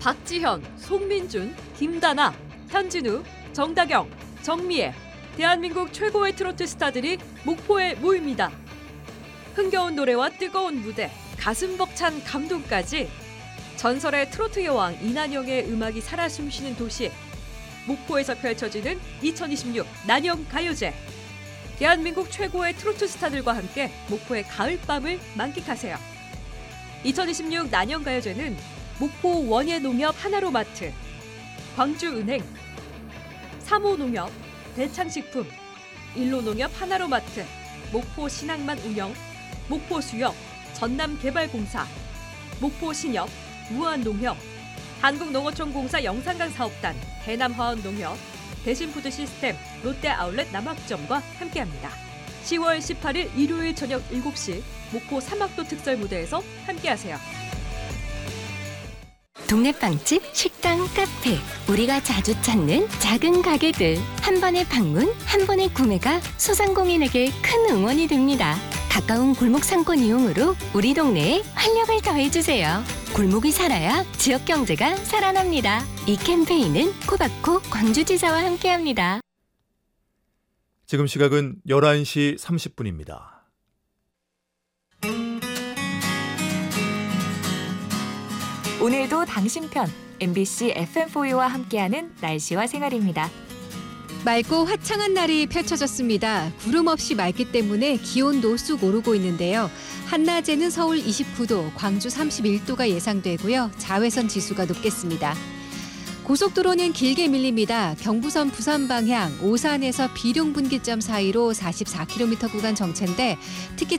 박지현, 송민준, 김다나, 현진우, 정다경, 정미애, 대한민국 최고의 트로트 스타들이 목포에 모입니다. 흥겨운 노래와 뜨거운 무대, 가슴 벅찬 감동까지 전설의 트로트 여왕 이난영의 음악이 살아 숨쉬는 도시 목포에서 펼쳐지는 2026 난영가요제. 대한민국 최고의 트로트 스타들과 함께 목포의 가을밤을 만끽하세요. 2026 난영가요제는 목포 원예농협 하나로마트, 광주은행, 삼호농협, 대창식품, 일로농협 하나로마트, 목포신항만 운영, 목포수협, 전남개발공사, 목포신협, 무한농협, 한국농어촌공사 영산강 사업단, 대남화원농협, 대신푸드시스템, 롯데아울렛 남학점과 함께합니다. 10월 18일 일요일 저녁 7시 목포 삼학도 특설무대에서 함께하세요. 동네 빵집, 식당, 카페, 우리가 자주 찾는 작은 가게들. 한 번의 방문, 한 번의 구매가 소상공인에게 큰 응원이 됩니다. 가까운 골목 상권 이용으로 우리 동네에 활력을 더해주세요. 골목이 살아야 지역 경제가 살아납니다. 이 캠페인은 코바코 광주지사와 함께합니다. 지금 시각은 11시 30분입니다. 오늘도 당신 편 MBC FM4U와 함께하는 날씨와 생활입니다. 맑고 화창한 날이 펼쳐졌습니다. 구름 없이 맑기 때문에 기온도 쑥 오르고 있는데요. 한낮에는 서울 29도, 광주 31도가 예상되고요. 자외선 지수가 높겠습니다. 고속도로는 길게 밀립니다. 경부선 부산 방향 오산에서 비룡분기점 사이로 44km 구간 정체인데 특히